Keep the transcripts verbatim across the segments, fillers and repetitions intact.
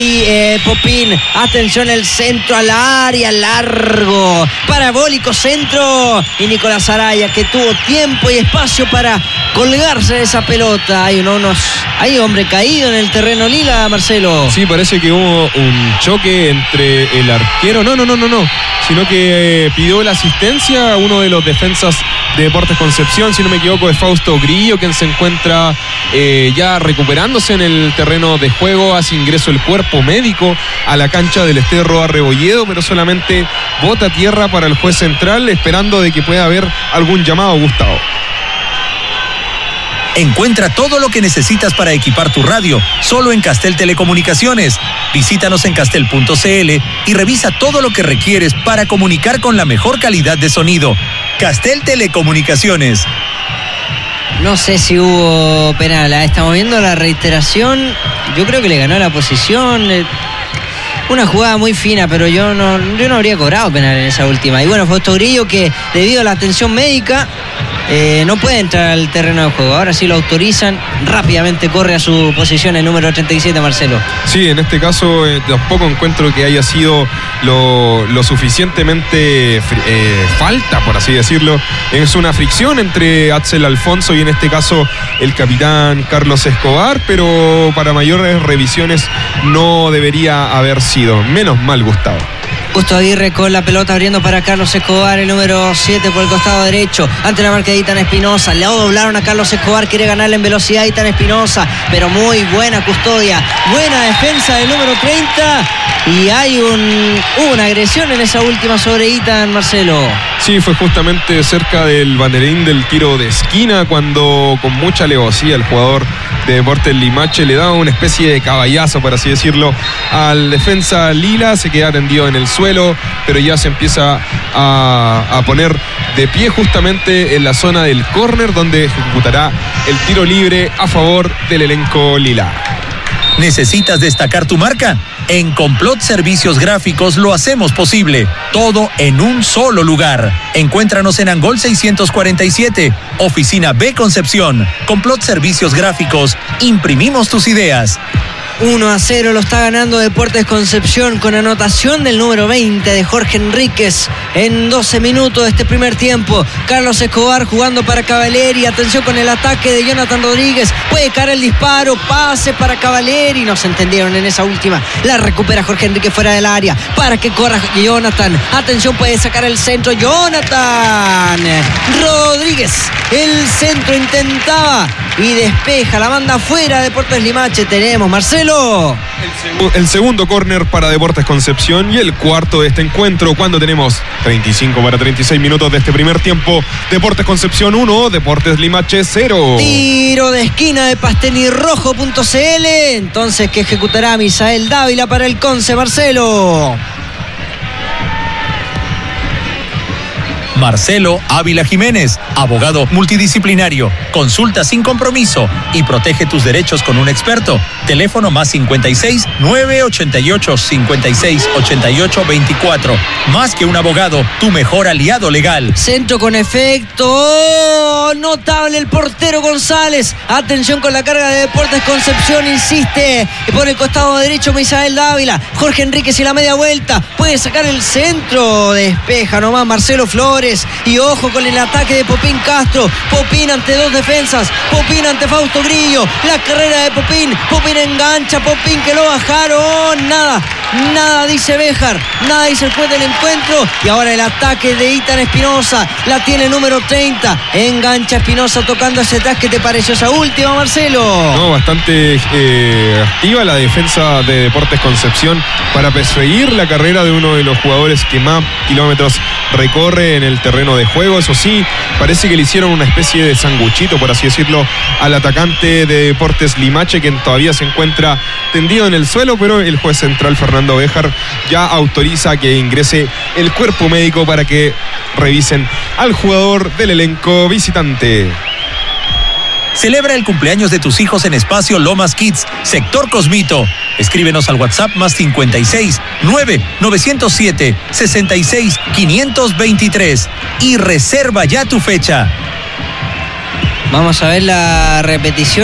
Y eh, Popín, atención, el centro al área, largo, parabólico centro, y Nicolás Araya, que tuvo tiempo y espacio para colgarse de esa pelota. Hay unos, hay hombre caído en el terreno lila, Marcelo. Sí, parece que hubo un choque entre el arquero, no, no, no, no, no, sino que eh, pidió la asistencia a uno de los defensas de Deportes Concepción, si no me equivoco, es Fausto Grillo, quien se encuentra eh, ya recuperándose en el terreno de juego. Hace ingreso el cuerpo médico a la cancha del Estadio Roa Rebolledo, pero solamente bota tierra para el juez central, esperando de que pueda haber algún llamado, Gustavo. Encuentra todo lo que necesitas para equipar tu radio, solo en Castel Telecomunicaciones. Visítanos en castel punto c l y revisa todo lo que requieres para comunicar con la mejor calidad de sonido. Castel Telecomunicaciones. No sé si hubo penal, ¿eh? Estamos viendo la reiteración. Yo creo que le ganó la posición. Una jugada muy fina, pero yo no, yo no habría cobrado penal en esa última. Y bueno, Fausto Grillo, que debido a la atención médica eh, no puede entrar al terreno de juego. Ahora sí lo autorizan, rápidamente corre a su posición el número treinta y siete, Marcelo. Sí, en este caso eh, tampoco encuentro que haya sido lo, lo suficientemente eh, falta, por así decirlo. Es una fricción entre Axel Alfonso y en este caso el capitán Carlos Escobar, pero para mayores revisiones no debería haber sido. Menos mal, Gustavo. Justo Aguirre con la pelota abriendo para Carlos Escobar, el número siete por el costado derecho, ante la marca de Itan Espinosa. Le doblaron a Carlos Escobar, quiere ganarle en velocidad Itan Espinosa, pero muy buena custodia, buena defensa del número treinta, y hay un, una agresión en esa última sobre Itan, Marcelo. Sí, fue justamente cerca del banderín del tiro de esquina, cuando con mucha alevosía el jugador de Deportes Limache le daba una especie de caballazo, por así decirlo, al defensa lila. Se queda tendido en el suelo, pero ya se empieza a, a poner de pie justamente en la zona del córner, donde ejecutará el tiro libre a favor del elenco lila. ¿Necesitas destacar tu marca? En Complot Servicios Gráficos lo hacemos posible. Todo en un solo lugar. Encuéntranos en Angol seiscientos cuarenta y siete, Oficina B Concepción. Complot Servicios Gráficos. Imprimimos tus ideas. uno a cero lo está ganando Deportes Concepción con anotación del número veinte de Jorge Enríquez en doce minutos de este primer tiempo. Carlos Escobar jugando para Cavaleri, atención con el ataque de Jonathan Rodríguez, puede caer el disparo, pase para Cavaleri, no se entendieron en esa última, la recupera Jorge Enríquez fuera del área, para que corra Jonathan, atención, puede sacar el centro, Jonathan Rodríguez, el centro intentaba y despeja, la manda fuera Deportes Limache. Tenemos, Marcelo, El, seg- el segundo córner para Deportes Concepción y el cuarto de este encuentro, cuando tenemos treinta y cinco para treinta y seis minutos de este primer tiempo. Deportes Concepción uno, Deportes Limache cero. Tiro de esquina de pastelirrojo punto c l, entonces que ejecutará Misael Dávila para el Conce, Marcelo. Marcelo Ávila Jiménez, abogado multidisciplinario. Consulta sin compromiso y protege tus derechos con un experto. Teléfono más cincuenta y seis, nueve ochenta y ocho, cincuenta y seis, ochenta y ocho, veinticuatro. Más que un abogado, tu mejor aliado legal. Centro con efecto. ¡Oh! Notable el portero González. Atención con la carga de Deportes Concepción. Insiste por el costado derecho Misael Dávila. Jorge Enríquez y la media vuelta. Puede sacar el centro. Despeja nomás Marcelo Flores. Y ojo con el ataque de Popín Castro. Popín ante dos defensas. Popín ante Fausto Grillo. La carrera de Popín. Popín engancha. Popín que lo bajaron. Nada. Nada dice Béjar. Nada dice el juez del encuentro. Y ahora el ataque de Itan Espinosa. La tiene el número treinta. Engancha Espinosa tocando ese atrás. ¿Qué te pareció esa última, Marcelo? No, bastante eh, activa la defensa de Deportes Concepción para perseguir la carrera de uno de los jugadores que más kilómetros recorre en el terreno de juego. Eso sí, parece que le hicieron una especie de sanguchito, por así decirlo, al atacante de Deportes Limache, quien todavía se encuentra tendido en el suelo, pero el juez central Fernando Béjar ya autoriza que ingrese el cuerpo médico para que revisen al jugador del elenco visitante. Celebra el cumpleaños de tus hijos en Espacio Lomas Kids, Sector Cosmito. Escríbenos al WhatsApp más cincuenta y seis, nueve novecientos siete, sesenta y seis, quinientos veintitrés y reserva ya tu fecha. Vamos a ver la repetición.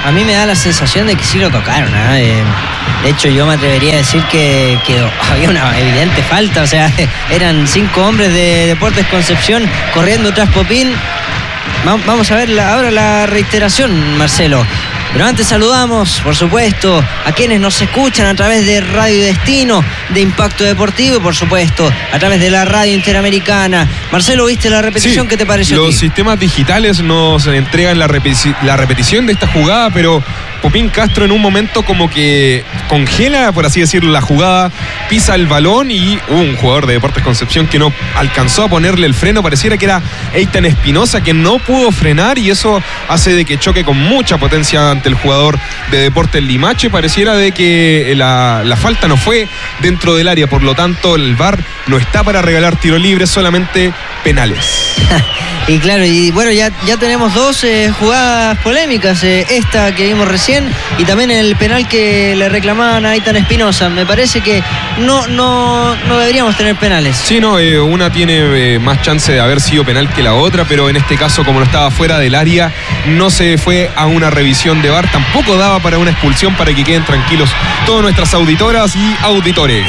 a mí me da la sensación de que sí lo tocaron, ¿eh? Eh, de hecho, yo me atrevería a decir que, que había una evidente falta. O sea, eran cinco hombres de Deportes Concepción corriendo tras Popín. Vamos a ver la, ahora la reiteración, Marcelo. Pero antes saludamos, por supuesto, a quienes nos escuchan a través de Radio Destino, de Impacto Deportivo y, por supuesto, a través de la Radio Interamericana. Marcelo, ¿viste la repetición? Sí, ¿Qué te pareció? Los a ti? sistemas digitales nos entregan la, repeti- la repetición de esta jugada, pero Popín Castro en un momento como que congela, por así decirlo, la jugada, pisa el balón y hubo un jugador de Deportes Concepción que no alcanzó a ponerle el freno. Pareciera que era Eitan Espinosa, que no pudo frenar, y eso hace de que choque con mucha potencia ante el jugador de Deportes Limache. Pareciera de que la, la falta no fue dentro del área, por lo tanto el V A R no está para regalar tiro libre, solamente penales. Y claro, y bueno, ya, ya tenemos dos eh, jugadas polémicas, eh, esta que vimos recién y también el penal que le reclamaban a Eitan Espinosa. Me parece que no, no, no deberíamos tener penales. Sí, no, eh, una tiene eh, más chance de haber sido penal que la otra, pero en este caso, como no estaba fuera del área, no se fue a una revisión de V A R, tampoco daba para una expulsión, para que queden tranquilos todas nuestras auditoras y auditores.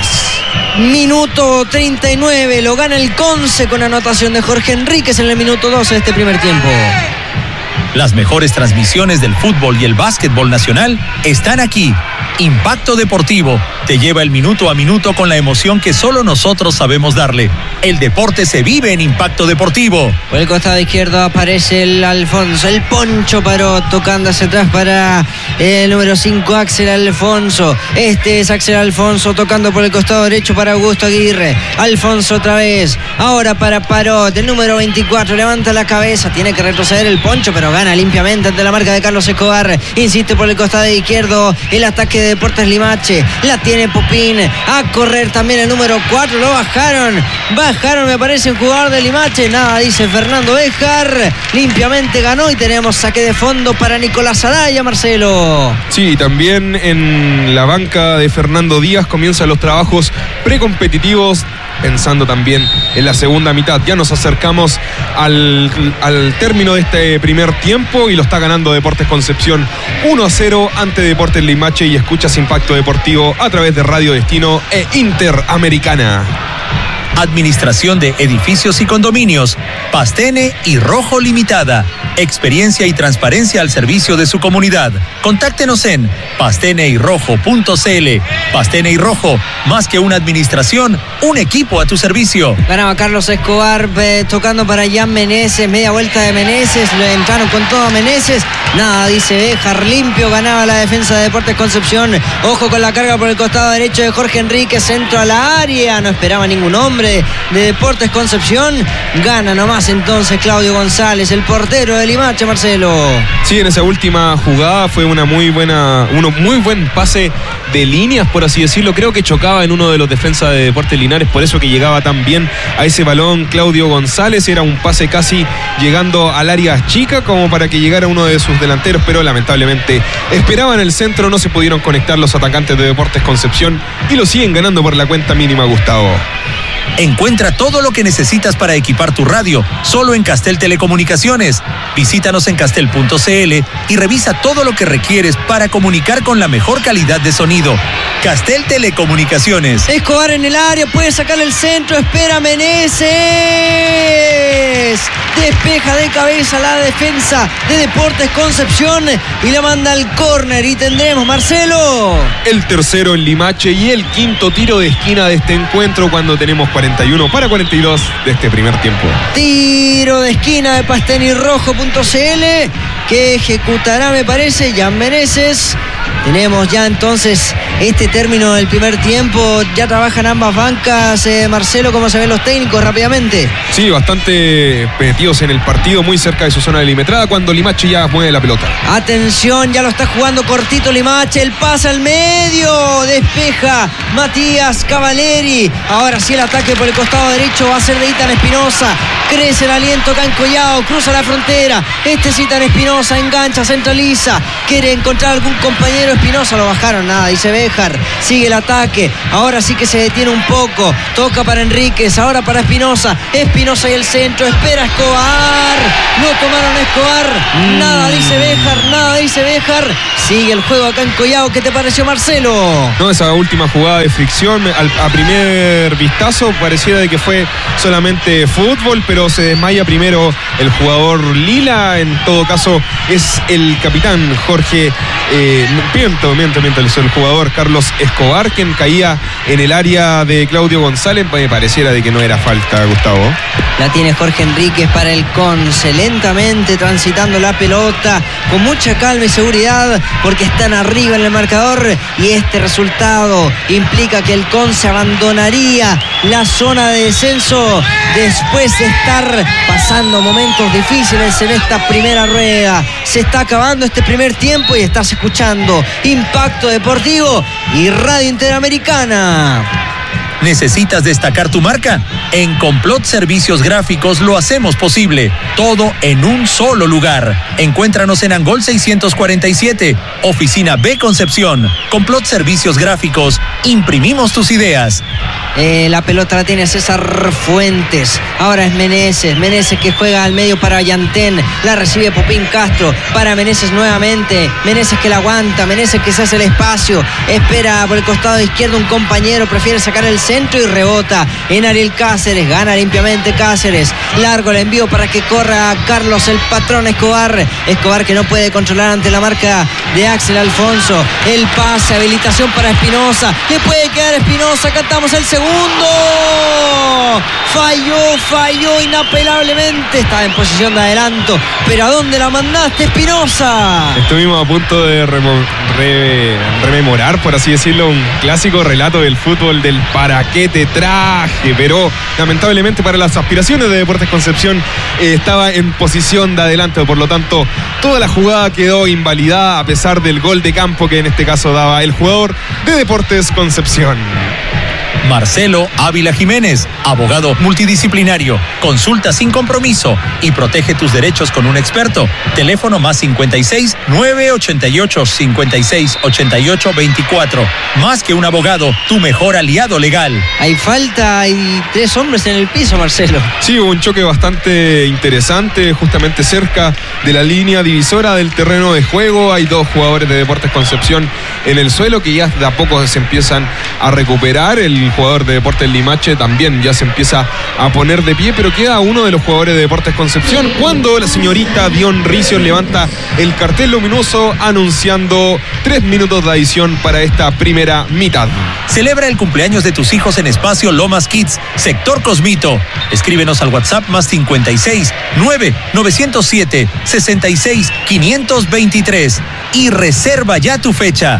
Minuto treinta y nueve, lo gana el Conce con anotación de Jorge Enríquez en el minuto doce de este primer tiempo. Las mejores transmisiones del fútbol y el básquetbol nacional están aquí. Impacto Deportivo te lleva el minuto a minuto con la emoción que solo nosotros sabemos darle. El deporte se vive en Impacto Deportivo. Por el costado izquierdo aparece el Alfonso, el Poncho paró tocando hacia atrás para el número cinco, Axel Alfonso. Este es Axel Alfonso tocando por el costado derecho para Augusto Aguirre. Alfonso otra vez, ahora para Parot, el número veinticuatro, levanta la cabeza, tiene que retroceder el Poncho, pero gana limpiamente ante la marca de Carlos Escobar. Insiste por el costado izquierdo el ataque de Deportes Limache, la tiene Popín, a correr también el número cuatro, lo bajaron, bajaron me parece un jugador de Limache, nada dice Fernando Béjar, limpiamente ganó y tenemos saque de fondo para Nicolás Araya, Marcelo. Sí, también en la banca de Fernando Díaz comienzan los trabajos precompetitivos, pensando también en la segunda mitad. Ya nos acercamos al, al término de este primer tiempo y lo está ganando Deportes Concepción uno a cero ante Deportes Limache, y escuchas Impacto Deportivo a través de Radio Destino e Interamericana. Administración de Edificios y Condominios, Pastene y Rojo Limitada. Experiencia y transparencia al servicio de su comunidad. Contáctenos en pastene y rojo punto c l. Pastene y Rojo, más que una administración, un equipo a tu servicio. Ganaba Carlos Escobar eh, tocando para Jan Meneses, media vuelta de Meneses, lo entraron con todo Meneses, nada dice Béjar, limpio ganaba la defensa de Deportes Concepción. Ojo con la carga por el costado derecho de Jorge Enríquez, centro a la área, no esperaba ningún hombre de Deportes Concepción, gana nomás entonces Claudio González, el portero de Limache, Marcelo. Sí, en esa última jugada fue una muy buena, uno muy buen pase de líneas, por así decirlo. Creo que chocaba en uno de los defensas de Deportes Linares, por eso que llegaba tan bien a ese balón Claudio González. Era un pase casi llegando al área chica como para que llegara uno de sus delanteros, pero lamentablemente esperaban el centro, no se pudieron conectar los atacantes de Deportes Concepción y lo siguen ganando por la cuenta mínima, Gustavo. Encuentra todo lo que necesitas para equipar tu radio solo en Castel Telecomunicaciones. Visítanos en castel punto c l y revisa todo lo que requieres para comunicar con la mejor calidad de sonido. Castel Telecomunicaciones. Escobar en el área, puede sacarle el centro, espera Meneses. Despeja de cabeza la defensa de Deportes Concepción y la manda al córner y tendremos, Marcelo, el tercero en Limache y el quinto tiro de esquina de este encuentro cuando tenemos cuarenta y uno para cuarenta y dos de este primer tiempo. Tiro de esquina de pastene y rojo punto c l que ejecutará, me parece, Jan Meneses. Tenemos ya entonces este término del primer tiempo. Ya trabajan ambas bancas, eh, Marcelo, ¿cómo se ven los técnicos rápidamente? Sí, bastante metidos en el partido, muy cerca de su zona delimitada cuando Limache ya mueve la pelota. Atención, ya lo está jugando cortito Limache, el pase al medio, despeja Matías Cavaleri. Ahora sí el ataque por el costado derecho va a ser de Eitan Espinosa. Crece el aliento acá en Collao, cruza la frontera. Este es Eitan Espinosa, engancha, centraliza, quiere encontrar algún compañero Espinosa, lo bajaron, nada, dice Béjar. Sigue el ataque, ahora sí que se detiene un poco. Toca para Enríquez, ahora para Espinosa. Espinosa y el centro, espera Escobar. No tomaron a Escobar. Mm. Nada, dice Béjar, nada, dice Béjar. Sigue el juego acá en Collao. ¿Qué te pareció, Marcelo? No, esa última jugada de fricción, al, a primer vistazo pareciera de que fue solamente fútbol, pero se desmaya primero el jugador Lila. En todo caso es el capitán Jorge, eh, miento, miento, miento, el jugador Carlos Escobar, quien caía en el área de Claudio González. Me pareciera de que no era falta, Gustavo. La tiene Jorge Enríquez para el Conce, lentamente transitando la pelota, con mucha calma y seguridad, porque están arriba en el marcador, y este resultado implica que el Conce abandonaría la zona de descenso después de estar pasando momentos difíciles en esta primera rueda. Se está acabando este primer tiempo y estás escuchando Impacto Deportivo y Radio Interamericana. ¿Necesitas destacar tu marca? En Complot Servicios Gráficos lo hacemos posible. Todo en un solo lugar. Encuéntranos en Angol seiscientos cuarenta y siete, Oficina B Concepción. Complot Servicios Gráficos. Imprimimos tus ideas. Eh, la pelota la tiene César Fuentes. Ahora es Meneses. Meneses que juega al medio para Yantén. La recibe Popín Castro. Para Meneses nuevamente. Meneses que la aguanta. Meneses que se hace el espacio. Espera por el costado izquierdo un compañero. Prefiere sacar el centro y rebota en Ariel Cáceres. Gana limpiamente Cáceres. Largo el envío para que corra Carlos el patrón Escobar. Escobar que no puede controlar ante la marca de Axel Alfonso. El pase, habilitación para Espinosa. Le puede quedar Espinosa. Cantamos el segundo. Falló, falló inapelablemente. Estaba en posición de adelanto. Pero ¿a dónde la mandaste, Espinosa? Estuvimos a punto de remo- re- rememorar, por así decirlo, un clásico relato del fútbol del para qué te traje, pero lamentablemente para las aspiraciones de Deportes Concepción eh, estaba en posición de adelanto, por lo tanto toda la jugada quedó invalidada a pesar del gol de campo que en este caso daba el jugador de Deportes Concepción. Marcelo Ávila Jiménez, abogado multidisciplinario. Consulta sin compromiso y protege tus derechos con un experto. Teléfono más cincuenta y seis, nueve ochenta y ocho, cincuenta y seis, ochenta y ocho, veinticuatro. Más que un abogado, tu mejor aliado legal. Hay falta, hay tres hombres en el piso, Marcelo. Sí, hubo un choque bastante interesante, justamente cerca de la línea divisora del terreno de juego. Hay dos jugadores de Deportes Concepción en el suelo que ya de a poco se empiezan a recuperar. El jugador de Deportes Limache también ya se empieza a poner de pie, pero queda uno de los jugadores de Deportes Concepción cuando la señorita Dion Ricio levanta el cartel luminoso anunciando tres minutos de adición para esta primera mitad. Celebra el cumpleaños de tus hijos en Espacio Lomas Kids, Sector Cosmito. Escríbenos al WhatsApp más cincuenta y seis, nueve novecientos siete, sesenta y seis, quinientos veintitrés y reserva ya tu fecha.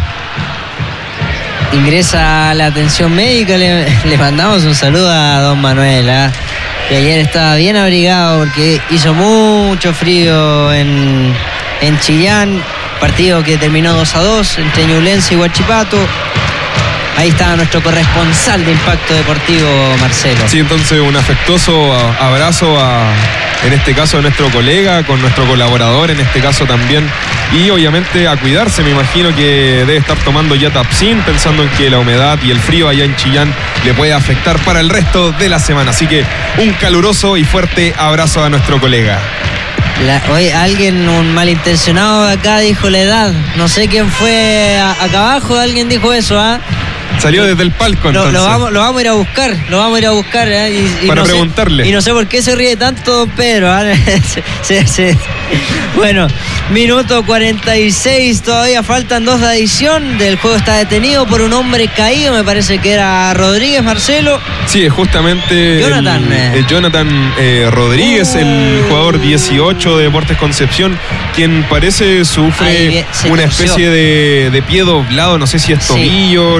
Ingresa a la atención médica, le, le mandamos un saludo a don Manuel, ¿eh? Que ayer estaba bien abrigado porque hizo mucho frío en, en Chillán, partido que terminó dos a dos entre Ñublense y Huachipato. Ahí está nuestro corresponsal de Impacto Deportivo, Marcelo. Sí, entonces un afectuoso abrazo a, en este caso, a nuestro colega, con nuestro colaborador en este caso también. Y obviamente a cuidarse, me imagino que debe estar tomando ya Tapsin, pensando en que la humedad y el frío allá en Chillán le puede afectar para el resto de la semana. Así que un caluroso y fuerte abrazo a nuestro colega. La, oye, alguien, un malintencionado de acá dijo la edad. No sé quién fue a, acá abajo, alguien dijo eso, ¿ah? ¿eh? Salió desde el palco, entonces. Lo, lo, vamos, lo vamos a ir a buscar, lo vamos a ir a buscar. ¿eh? Y, y Para no preguntarle. Sé, y no sé por qué se ríe tanto don Pedro. ¿eh? se, se, se. Bueno, minuto cuarenta y seis, todavía faltan dos de adición. Del juego está detenido por un hombre caído, me parece que era Rodríguez, Marcelo. Sí, es justamente Jonathan, el, eh. el Jonathan eh, Rodríguez, uh. el jugador dieciocho de Deportes Concepción, quien parece sufre Ahí, una especie de, de pie doblado, no sé si es tobillo, sí. no sé si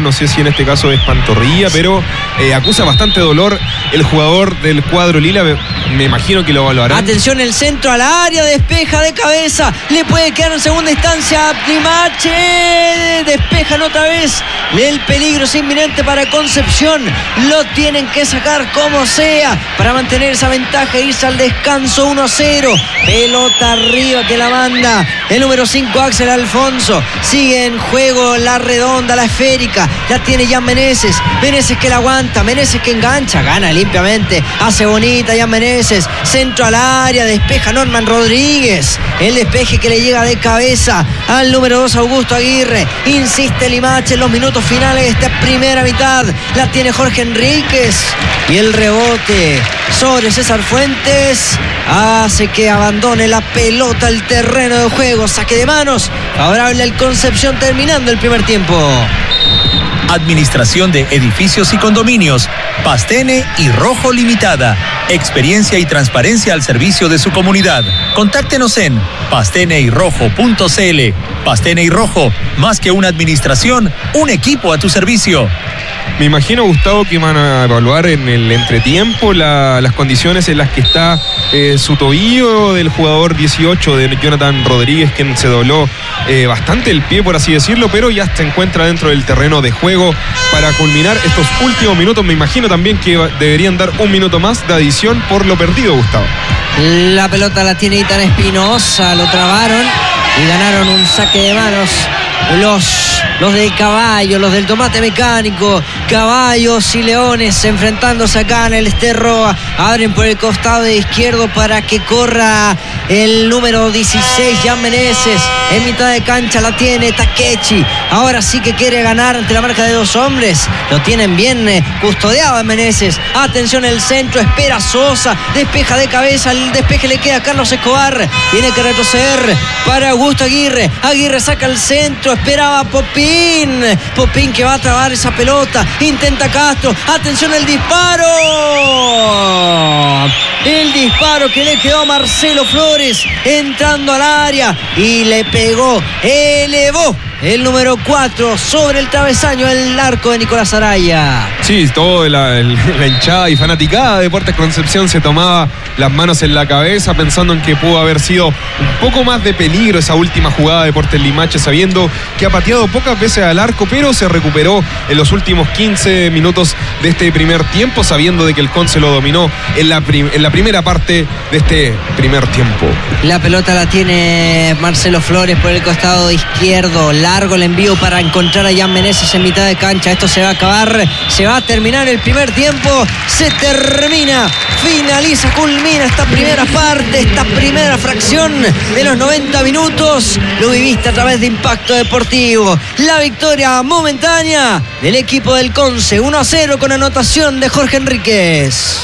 en este caso es pantorrilla, pero eh, acusa bastante dolor el jugador del cuadro lila. Me, me imagino que lo evaluarán. Atención, el centro al área, despeja de cabeza, le puede quedar en segunda instancia a Limache, despejan otra vez. El peligro es inminente para Concepción, lo tienen que sacar como sea para mantener esa ventaja e irse al descanso. Uno a cero, pelota arriba que la manda el número cinco, Axel Alfonso. Sigue en juego la redonda, la esférica, la tiene Jan Meneses, Meneses que la aguanta, Meneses que engancha, gana limpiamente, hace bonita Jan Meneses, centro al área, despeja Norman Rodríguez, el despeje que le llega de cabeza al número dos, Augusto Aguirre. Insiste Limache en los minutos finales de esta primera mitad, la tiene Jorge Enríquez y el rebote sobre César Fuentes hace que abandone la pelota el terreno de juego. Saque de manos favorable al Concepción terminando el primer tiempo. Administración de Edificios y Condominios, Pastene y Rojo Limitada. Experiencia y transparencia al servicio de su comunidad. Contáctenos en pasteneyrojo punto cl. Pastene y Rojo, más que una administración, un equipo a tu servicio. Me imagino, Gustavo, que van a evaluar en el entretiempo la, las condiciones en las que está eh, su tobillo del jugador dieciocho de Jonathan Rodríguez, quien se dobló eh, bastante el pie, por así decirlo, pero ya se encuentra dentro del terreno de juego para culminar estos últimos minutos. Me imagino también que deberían dar un minuto más de adición por lo perdido, Gustavo. La pelota la tiene Itán Espinosa, lo trabaron y ganaron un saque de manos los, los del Caballo, los del Tomate Mecánico. Caballos y Leones enfrentándose acá en el Esterroa. Abren por el costado izquierdo para que corra el número dieciséis, Jan Meneses. En mitad de cancha la tiene Takechi. Ahora sí que quiere ganar ante la marca de dos hombres. Lo tienen bien eh, custodiado a Meneses. Atención, el centro, espera Sosa, despeja de cabeza, el despeje le queda a Carlos Escobar. Tiene que retroceder para Augusto Aguirre. Aguirre saca el centro, esperaba Popín. Popín que va a trabar esa pelota. Intenta Castro. Atención, el disparo. El disparo que le quedó a Marcelo Flores entrando al área y le pegó, elevó el número cuatro sobre el travesaño del arco de Nicolás Araya. Sí, toda la, la hinchada y fanaticada de Deportes Concepción se tomaba las manos en la cabeza pensando en que pudo haber sido un poco más de peligro esa última jugada de Deportes Limache, sabiendo que ha pateado pocas veces al arco, pero se recuperó en los últimos quince minutos de este primer tiempo, sabiendo de que el Conce lo dominó en la, prim- en la primera parte de este primer tiempo. La pelota la tiene Marcelo Flores por el costado izquierdo. Largo el envío para encontrar a Jan Meneses en mitad de cancha. Esto se va a acabar, se va a terminar el primer tiempo. Se termina, finaliza, culmina esta primera parte, esta primera fracción de los noventa minutos. Lo viviste a través de Impacto Deportivo. La victoria momentánea del equipo del Conce, uno a cero con anotación de Jorge Enríquez.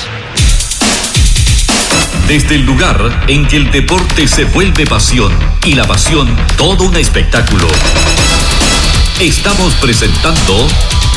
Desde el lugar en que el deporte se vuelve pasión y la pasión todo un espectáculo, estamos presentando